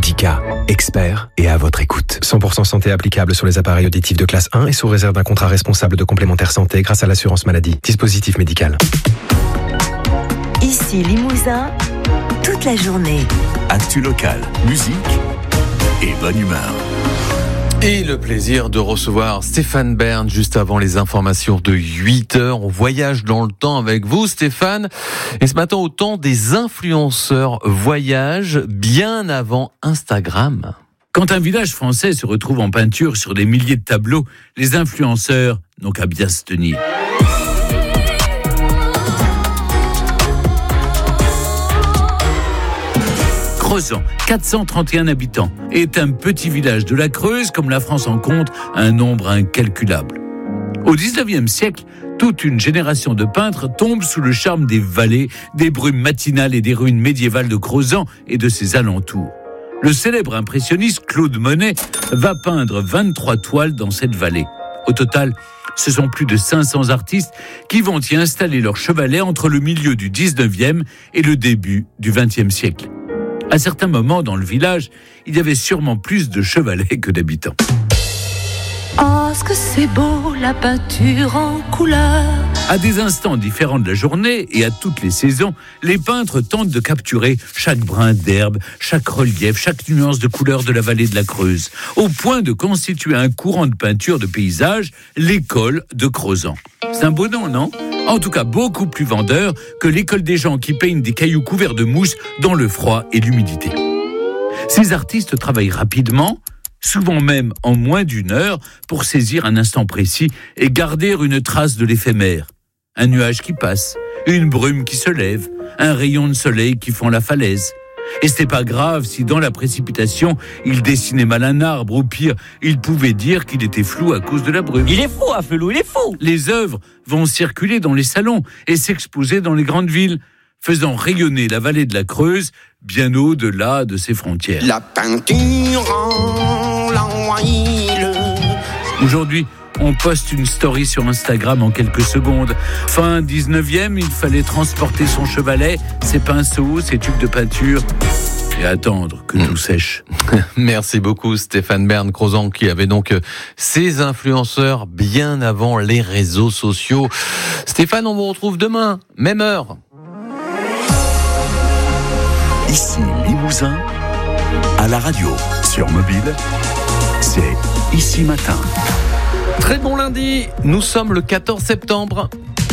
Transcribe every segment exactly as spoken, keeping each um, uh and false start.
Medica, expert et à votre écoute. cent pour cent santé applicable sur les appareils auditifs de classe un et sous réserve d'un contrat responsable de complémentaire santé grâce à l'assurance maladie. Dispositif médical. Ici Limousin, toute la journée. Actu locale, musique et bonne humeur. Et le plaisir de recevoir Stéphane Bern juste avant les informations de huit heures. On voyage dans le temps avec vous, Stéphane. Et ce matin, au temps des influenceurs voyagent bien avant Instagram. Quand un village français se retrouve en peinture sur des milliers de tableaux, les influenceurs n'ont qu'à bien se tenir. Crozant, quatre cent trente et un habitants, est un petit village de la Creuse, comme la France en compte un nombre incalculable. Au dix-neuvième siècle, toute une génération de peintres tombe sous le charme des vallées, des brumes matinales et des ruines médiévales de Crozant et de ses alentours. Le célèbre impressionniste Claude Monet va peindre vingt-trois toiles dans cette vallée. Au total, ce sont plus de cinq cents artistes qui vont y installer leur chevalet entre le milieu du dix-neuvième et le début du vingtième siècle. À certains moments dans le village, il y avait sûrement plus de chevalets que d'habitants. Oh, ce que c'est beau, la peinture en couleur. À des instants différents de la journée et à toutes les saisons, les peintres tentent de capturer chaque brin d'herbe, chaque relief, chaque nuance de couleur de la vallée de la Creuse, au point de constituer un courant de peinture de paysage, l'école de Crozant. C'est un beau nom, non ? En tout cas, beaucoup plus vendeur que l'école des gens qui peignent des cailloux couverts de mousse dans le froid et l'humidité. Ces artistes travaillent rapidement, souvent même en moins d'une heure, pour saisir un instant précis et garder une trace de l'éphémère. Un nuage qui passe, une brume qui se lève, un rayon de soleil qui fend la falaise. Et c'était pas grave si dans la précipitation, il dessinait mal un arbre, ou pire, il pouvait dire qu'il était flou à cause de la brume. Il est fou, Afelou, il est fou. Les œuvres vont circuler dans les salons et s'exposer dans les grandes villes, faisant rayonner la vallée de la Creuse bien au-delà de ses frontières. La peinture en l'huile. Aujourd'hui, on poste une story sur Instagram en quelques secondes. Fin dix-neuvième, il fallait transporter son chevalet, ses pinceaux, ses tubes de peinture et attendre que tout sèche. Merci beaucoup Stéphane Bern, Crozant, qui avait donc ses influenceurs bien avant les réseaux sociaux. Stéphane, on vous retrouve demain, même heure. Ici Limousin, à la radio, sur mobile, c'est Ici Matin. Très bon lundi, nous sommes le quatorze septembre.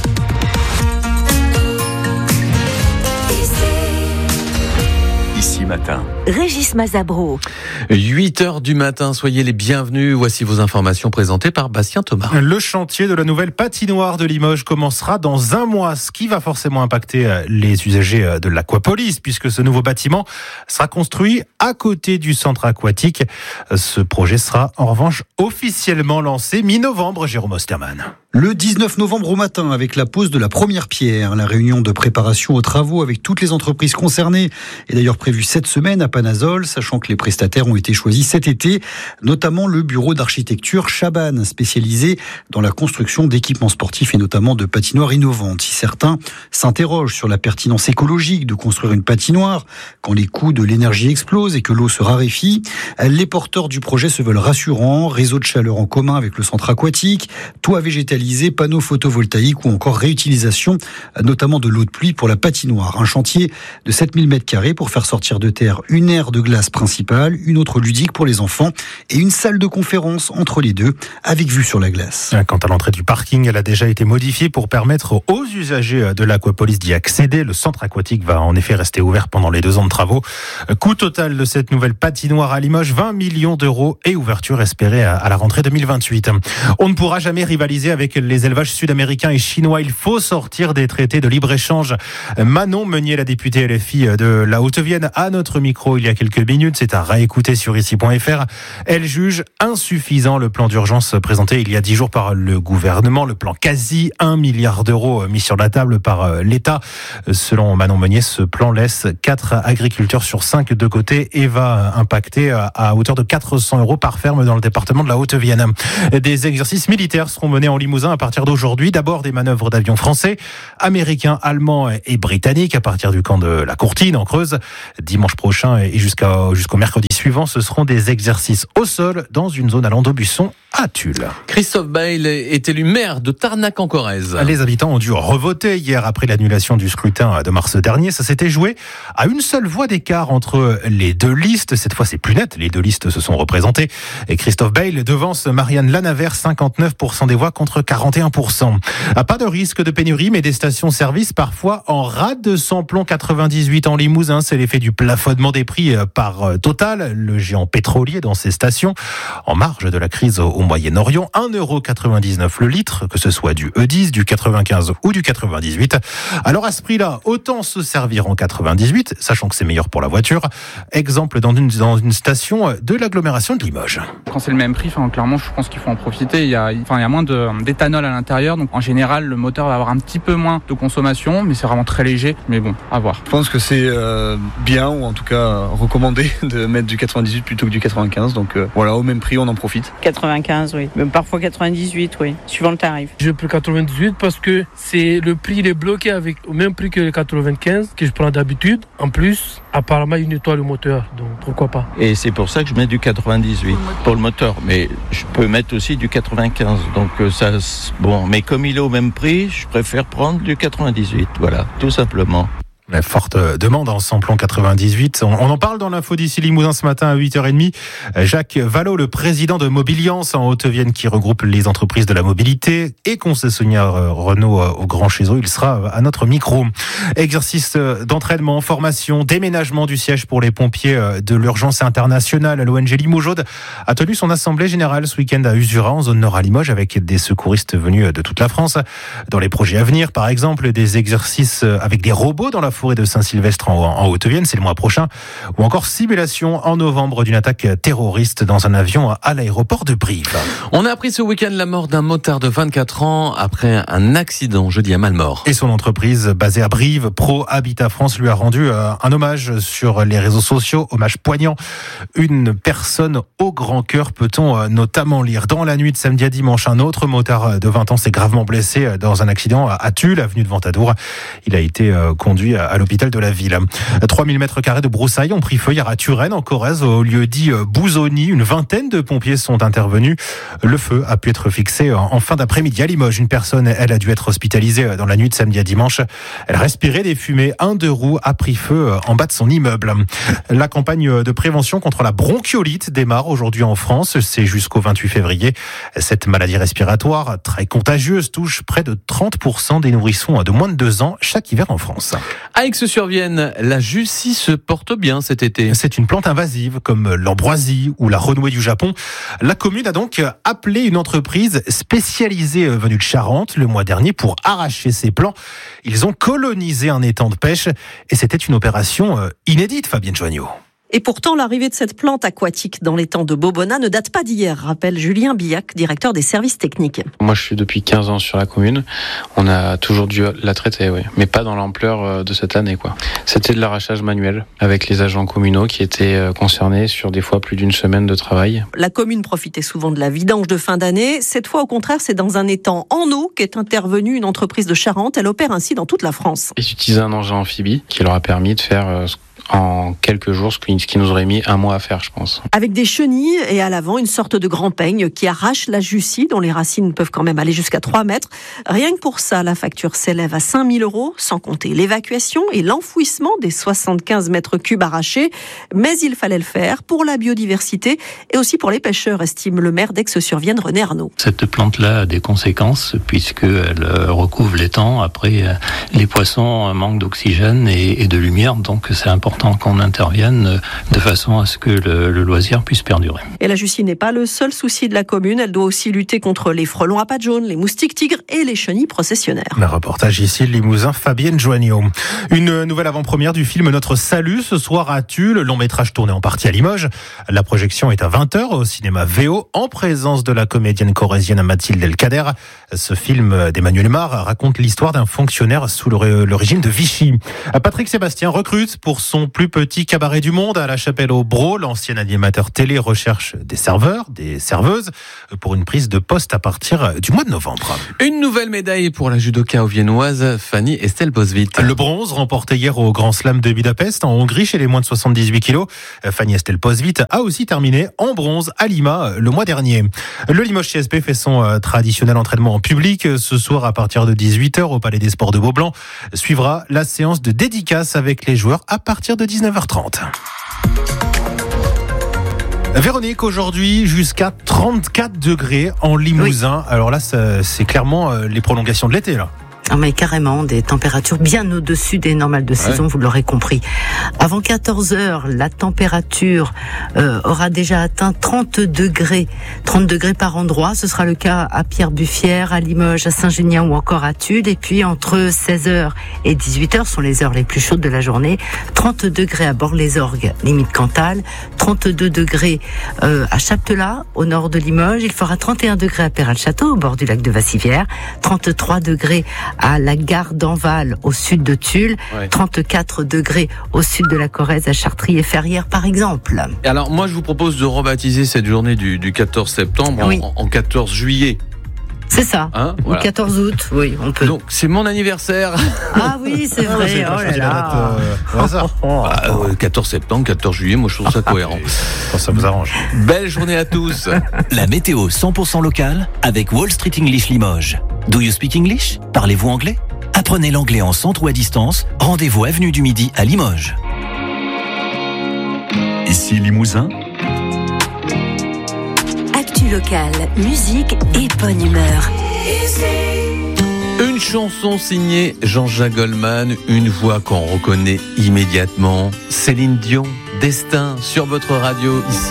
Ici Matin. Régis Mazabro. huit heures du matin, soyez les bienvenus. Voici vos informations présentées par Bastien Thomas. Le chantier de la nouvelle patinoire de Limoges commencera dans un mois, ce qui va forcément impacter les usagers de l'Aquapolis, puisque ce nouveau bâtiment sera construit à côté du centre aquatique. Ce projet sera en revanche officiellement lancé mi-novembre, Jérôme Osterman. Le dix-neuf novembre au matin, avec la pose de la première pierre, la réunion de préparation aux travaux avec toutes les entreprises concernées est d'ailleurs prévue cette semaine à Panazol, sachant que les prestataires ont été choisis cet été, notamment le bureau d'architecture Chaban, spécialisé dans la construction d'équipements sportifs et notamment de patinoires innovantes. Si certains s'interrogent sur la pertinence écologique de construire une patinoire quand les coûts de l'énergie explosent et que l'eau se raréfie, les porteurs du projet se veulent rassurants, réseau de chaleur en commun avec le centre aquatique, toit végétalisé, panneaux photovoltaïques ou encore réutilisation notamment de l'eau de pluie pour la patinoire. Un chantier de sept mille mètres carrés pour faire sortir de terre une aire de glace principale, une autre ludique pour les enfants et une salle de conférence entre les deux avec vue sur la glace. Quant à l'entrée du parking, elle a déjà été modifiée pour permettre aux usagers de l'Aquapolis d'y accéder. Le centre aquatique va en effet rester ouvert pendant les deux ans de travaux. Coût total de cette nouvelle patinoire à Limoges, vingt millions d'euros et ouverture espérée à la rentrée deux mille vingt-huit. On ne pourra jamais rivaliser avec les élevages sud-américains et chinois. Il faut sortir des traités de libre-échange. Manon Meunier, la députée L F I de la Haute-Vienne, à notre micro il y a quelques minutes, c'est à réécouter sur ici point f r. Elle juge insuffisant le plan d'urgence présenté il y a dix jours par le gouvernement, le plan quasi un milliard d'euros mis sur la table par l'État. Selon Manon Meunier, ce plan laisse quatre agriculteurs sur cinq de côté et va impacter à hauteur de quatre cents euros par ferme dans le département de la Haute-Vienne. Des exercices militaires seront menés en Limousin à partir d'aujourd'hui. D'abord des manœuvres d'avions français, américains, allemands et britanniques à partir du camp de la Courtine en Creuse. Dimanche prochain, prochain et jusqu'à, jusqu'au mercredi suivant, ce seront des exercices au sol dans une zone allant d'Aubusson à Tulle. Christophe Bail est élu maire de Tarnac-en-Corrèze. Les habitants ont dû revoter hier après l'annulation du scrutin de mars dernier. Ça s'était joué à une seule voix d'écart entre les deux listes. Cette fois, c'est plus net. Les deux listes se sont représentées. Et Christophe Bail devance Marianne Lanaver, cinquante-neuf pour cent des voix contre quarante et un pour cent. Pas de risque de pénurie, mais des stations-service parfois en rade de samplon quatre-vingt-dix-huit en Limousin. C'est l'effet du plafonnement des prix par Total, le géant pétrolier dans ses stations. En marge de la crise au Moyen-Orient, un euro quatre-vingt-dix-neuf le litre, que ce soit du E dix, du quatre-vingt-quinze ou du quatre-vingt-dix-huit. Alors à ce prix-là, autant se servir en quatre-vingt-dix-huit, sachant que c'est meilleur pour la voiture. Exemple dans une, dans une station de l'agglomération de Limoges. Quand c'est le même prix, enfin, clairement, je pense qu'il faut en profiter. Il y a, enfin, il y a moins de, d'éthanol à l'intérieur, donc en général, le moteur va avoir un petit peu moins de consommation, mais c'est vraiment très léger. Mais bon, à voir. Je pense que c'est euh, bien, ou en tout cas recommandé, de mettre du quatre-vingt-dix-huit plutôt que du quatre-vingt-quinze. Donc euh, voilà, au même prix, on en profite. quatre-vingt-quinze, oui. Même parfois quatre-vingt-dix-huit, oui. Suivant le tarif. Je prends quatre-vingt-dix-huit parce que c'est le prix il est bloqué avec au même prix que le quatre-vingt-quinze que je prends d'habitude. En plus, apparemment, il nettoie le moteur, donc pourquoi pas. Et c'est pour ça que je mets du quatre-vingt-dix-huit pour le moteur, mais je peux mettre aussi du quatre-vingt-quinze. Donc ça, bon, mais comme il est au même prix, je préfère prendre du quatre-vingt-dix-huit. Voilà, tout simplement. La forte demande en samplon quatre-vingt-dix-huit. On en parle dans l'info d'ici Limousin ce matin à huit heures trente. Jacques Vallot, le président de Mobiliance en Haute-Vienne qui regroupe les entreprises de la mobilité et concessionnaire Renault au Grand Chézeau, il sera à notre micro. Exercice d'entraînement, formation, déménagement du siège pour les pompiers de l'urgence internationale. L'O N G Limoges a tenu son assemblée générale ce week-end à Usurat en zone nord à Limoges avec des secouristes venus de toute la France. Dans les projets à venir, par exemple, des exercices avec des robots dans la forêt de Saint-Sylvestre en, en Haute-Vienne, c'est le mois prochain, ou encore simulation en novembre d'une attaque terroriste dans un avion à l'aéroport de Brive. On a appris ce week-end la mort d'un motard de vingt-quatre ans après un accident jeudi à Malmort. Et son entreprise basée à Brive, Pro Habitat France, lui a rendu un hommage sur les réseaux sociaux, hommage poignant. Une personne au grand cœur, peut-on notamment lire. Dans la nuit de samedi à dimanche, un autre motard de vingt ans s'est gravement blessé dans un accident à Tulle, avenue de Ventadour. Il a été conduit à à l'hôpital de la ville. trois mille mètres carrés de broussailles ont pris feu hier à Turenne, en Corrèze, au lieu dit Bouzoni. Une vingtaine de pompiers sont intervenus. Le feu a pu être fixé en fin d'après-midi à Limoges. Une personne, elle, a dû être hospitalisée dans la nuit de samedi à dimanche. Elle respirait des fumées. Un deux roues a pris feu en bas de son immeuble. La campagne de prévention contre la bronchiolite démarre aujourd'hui en France. C'est jusqu'au vingt-huit février. Cette maladie respiratoire très contagieuse touche près de trente pour cent des nourrissons de moins de deux ans chaque hiver en France. À Aix-sur-Vienne, la Jussie se porte bien cet été. C'est une plante invasive comme l'ambroisie ou la renouée du Japon. La commune a donc appelé une entreprise spécialisée venue de Charente le mois dernier pour arracher ces plants. Ils ont colonisé un étang de pêche et c'était une opération inédite, Fabienne Joignot. Et pourtant, l'arrivée de cette plante aquatique dans l'étang de Bobona ne date pas d'hier, rappelle Julien Billac, directeur des services techniques. Moi, je suis depuis quinze ans sur la commune. On a toujours dû la traiter, oui, mais pas dans l'ampleur de cette année, quoi. C'était de l'arrachage manuel avec les agents communaux qui étaient concernés sur des fois plus d'une semaine de travail. La commune profitait souvent de la vidange de fin d'année. Cette fois, au contraire, c'est dans un étang en eau qu'est intervenue une entreprise de Charente. Elle opère ainsi dans toute la France. Ils utilisaient un engin amphibie qui leur a permis de faire en quelques jours, ce qui nous aurait mis un mois à faire, je pense. Avec des chenilles et à l'avant, une sorte de grand peigne qui arrache la Jussie, dont les racines peuvent quand même aller jusqu'à trois mètres. Rien que pour ça, la facture s'élève à cinq mille euros, sans compter l'évacuation et l'enfouissement des soixante-quinze mètres cubes arrachés. Mais il fallait le faire pour la biodiversité et aussi pour les pêcheurs, estime le maire d'Aix-sur-Vienne, René Arnaud. Cette plante-là a des conséquences puisqu'elle recouvre l'étang. Après, les poissons manquent d'oxygène et de lumière, donc c'est important qu'on intervienne de façon à ce que le, le loisir puisse perdurer. Et la Jussie n'est pas le seul souci de la commune. Elle doit aussi lutter contre les frelons à pattes jaunes, les moustiques tigres et les chenilles processionnaires. Un reportage ici, Limousin, Fabienne Joignot. Une nouvelle avant-première du film Notre Salut ce soir à Tulle. Long métrage tourné en partie à Limoges. La projection est à vingt heures au cinéma V O en présence de la comédienne corrézienne Mathilde Elkader. Ce film d'Emmanuel Mar raconte l'histoire d'un fonctionnaire sous le, le régime de Vichy. Patrick Sébastien recrute pour son plus petit cabaret du monde à la Chapelle-au-Brault. L'ancien animateur télé recherche des serveurs, des serveuses pour une prise de poste à partir du mois de novembre. Une nouvelle médaille pour la judoka viennoise Fanny Estelbosvit. Le bronze remporté hier au Grand Slam de Budapest en Hongrie chez les moins de soixante-dix-huit kilos. Fanny Estelbosvit a aussi terminé en bronze à Lima le mois dernier. Le Limoges C S P fait son traditionnel entraînement en public. Ce soir à partir de dix-huit heures au Palais des Sports de Beaublanc suivra la séance de dédicace avec les joueurs à partir de dix-neuf heures trente. Véronique, aujourd'hui jusqu'à trente-quatre degrés en Limousin. Oui. Alors là, c'est clairement les prolongations de l'été là. Ah mais carrément, des températures bien au-dessus des normales de saison, ouais. Vous l'aurez compris. Avant quatorze heures, la température euh, aura déjà atteint trente degrés. trente degrés par endroit, ce sera le cas à Pierre-Buffière, à Limoges, à Saint-Génian ou encore à Tulle. Et puis entre seize heures et dix-huit heures sont les heures les plus chaudes de la journée. trente degrés à Bord-les-Orgues, limite Cantal. trente-deux degrés euh, à Chaptelat, au nord de Limoges. Il fera trente et un degrés à Péral-Château, au bord du lac de Vassivière. trente-trois degrés à la gare d'Enval, au sud de Tulle, ouais. trente-quatre degrés au sud de la Corrèze, à Chartry et Ferrières, par exemple. Et alors, moi, je vous propose de rebaptiser cette journée du, du quatorze septembre oui. en, en quatorze juillet. C'est ça, hein, voilà. Ou quatorze août, oui, on peut. Donc, c'est mon anniversaire. Ah oui, c'est vrai, oh là là. Bah, euh, quatorze septembre, quatorze juillet, moi, je trouve ça cohérent. Quand ça vous arrange. Belle journée à tous. La météo cent pour cent locale avec Wall Street English Limoges. Do you speak English? Parlez-vous anglais? Apprenez l'anglais en centre ou à distance. Rendez-vous avenue du Midi à Limoges. Ici Limousin. Actu locale, musique et bonne humeur. Une chanson signée Jean-Jacques Goldman, une voix qu'on reconnaît immédiatement. Céline Dion, Destin, sur votre radio ici.